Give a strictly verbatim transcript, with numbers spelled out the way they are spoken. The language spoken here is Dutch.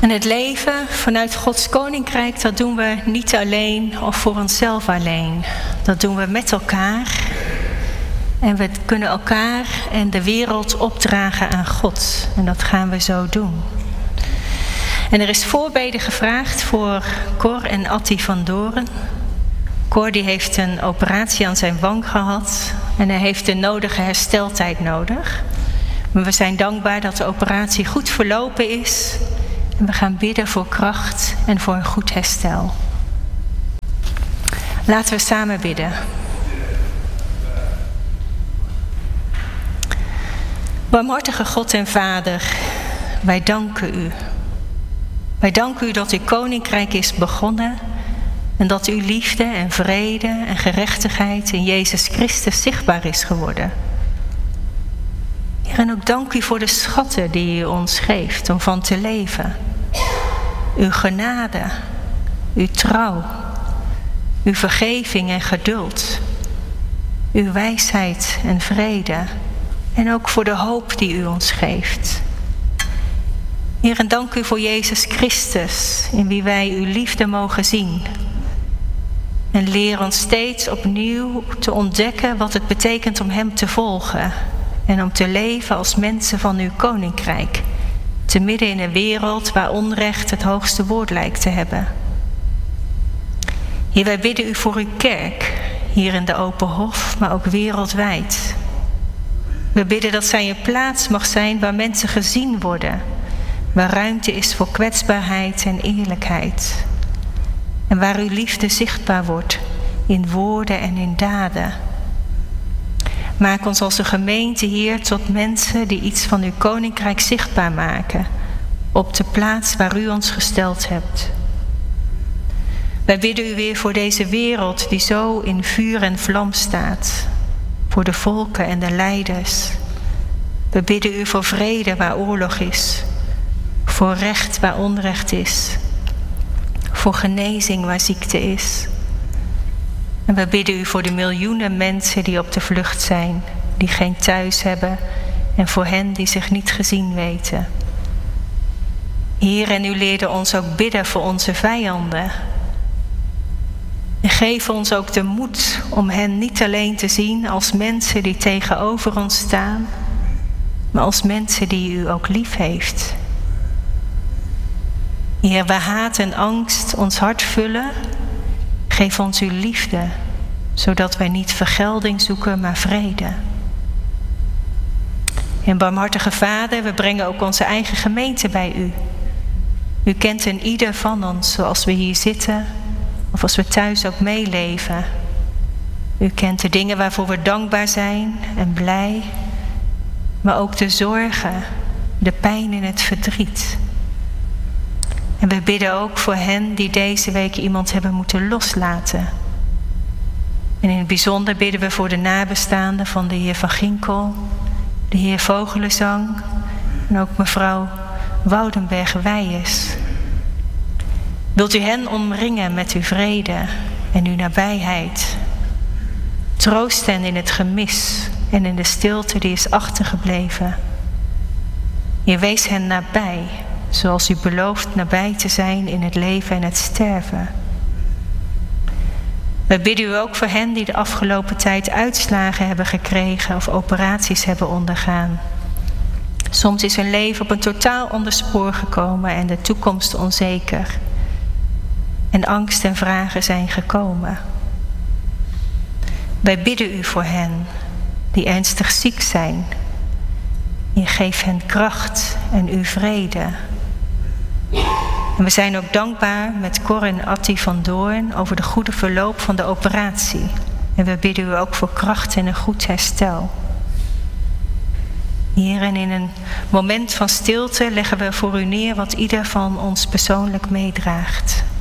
En het leven vanuit Gods koninkrijk, dat doen we niet alleen of voor onszelf alleen. Dat doen we met elkaar. En we kunnen elkaar en de wereld opdragen aan God. En dat gaan we zo doen. En er is voorbede gevraagd voor Cor en Atti van Doorn. Cor die heeft een operatie aan zijn wang gehad. En hij heeft de nodige hersteltijd nodig. Maar we zijn dankbaar dat de operatie goed verlopen is. En we gaan bidden voor kracht en voor een goed herstel. Laten we samen bidden. Barmhartige God en Vader, wij danken u. Wij danken u dat uw koninkrijk is begonnen en dat uw liefde en vrede en gerechtigheid in Jezus Christus zichtbaar is geworden. Heer, en ook dank u voor de schatten die u ons geeft om van te leven. Uw genade, uw trouw, uw vergeving en geduld, uw wijsheid en vrede en ook voor de hoop die u ons geeft. Heer, en dank u voor Jezus Christus, in wie wij uw liefde mogen zien. En leer ons steeds opnieuw te ontdekken wat het betekent om hem te volgen. En om te leven als mensen van uw koninkrijk. Te midden in een wereld waar onrecht het hoogste woord lijkt te hebben. Heer, wij bidden u voor uw kerk, hier in de Open Hof, maar ook wereldwijd. We bidden dat zij een plaats mag zijn waar mensen gezien worden. Waar ruimte is voor kwetsbaarheid en eerlijkheid. En waar uw liefde zichtbaar wordt in woorden en in daden. Maak ons als een gemeente hier tot mensen die iets van uw koninkrijk zichtbaar maken. Op de plaats waar u ons gesteld hebt. Wij bidden u weer voor deze wereld die zo in vuur en vlam staat. Voor de volken en de leiders. We bidden u voor vrede waar oorlog is. Voor recht waar onrecht is. Voor genezing waar ziekte is. En we bidden u voor de miljoenen mensen die op de vlucht zijn. Die geen thuis hebben. En voor hen die zich niet gezien weten. Heer, en u leerde ons ook bidden voor onze vijanden. En geef ons ook de moed om hen niet alleen te zien als mensen die tegenover ons staan. Maar als mensen die u ook lief heeft. Heer, waar haat en angst ons hart vullen, geef ons uw liefde, zodat wij niet vergelding zoeken, maar vrede. En barmhartige Vader, we brengen ook onze eigen gemeente bij u. U kent een ieder van ons, zoals we hier zitten, of als we thuis ook meeleven. U kent de dingen waarvoor we dankbaar zijn en blij, maar ook de zorgen, de pijn en het verdriet. En we bidden ook voor hen die deze week iemand hebben moeten loslaten. En in het bijzonder bidden we voor de nabestaanden van de heer Van Ginkel, de heer Vogelenzang en ook mevrouw Woudenberg-Wijers. Wilt u hen omringen met uw vrede en uw nabijheid? Troost hen in het gemis en in de stilte die is achtergebleven. Je wees hen nabij, zoals u belooft nabij te zijn in het leven en het sterven. We bidden u ook voor hen die de afgelopen tijd uitslagen hebben gekregen of operaties hebben ondergaan. Soms is hun leven op een totaal ander spoor gekomen en de toekomst onzeker. En angst en vragen zijn gekomen. Wij bidden u voor hen die ernstig ziek zijn. Je geeft hen kracht en uw vrede. En we zijn ook dankbaar met Cor en Atti van Doorn over de goede verloop van de operatie. En we bidden u ook voor kracht en een goed herstel. Heer, en in een moment van stilte leggen we voor u neer wat ieder van ons persoonlijk meedraagt.